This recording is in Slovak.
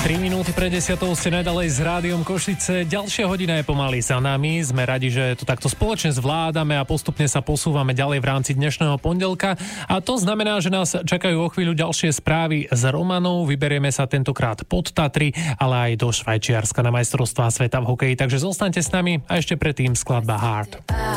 3 minúty pred 10 ste naďalej s Rádiom Košice. Ďalšia hodina je pomaly za nami. Sme radi, že to takto spoločne zvládame a postupne sa posúvame ďalej v rámci dnešného pondelka. A to znamená, že nás čakajú o chvíľu ďalšie správy z Romanov. Vyberieme sa tentokrát pod Tatry, ale aj do Švajčiarska na majstrovstvá sveta v hokeji. Takže zostaňte s nami a ešte predtým skladba Heart.